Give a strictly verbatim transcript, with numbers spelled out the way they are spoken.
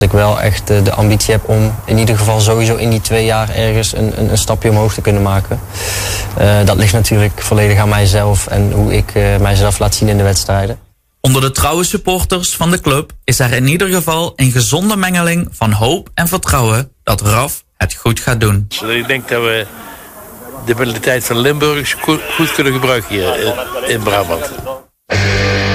Ik wel echt de ambitie heb om in ieder geval sowieso in die twee jaar ergens een, een, een stapje omhoog te kunnen maken. Uh, dat ligt natuurlijk volledig aan mijzelf en hoe ik uh, mijzelf laat zien in de wedstrijden. Onder de trouwe supporters van de club is er in ieder geval een gezonde mengeling van hoop en vertrouwen dat Raf het goed gaat doen. Ik denk dat we de mentaliteit van Limburgers goed kunnen gebruiken hier in Brabant.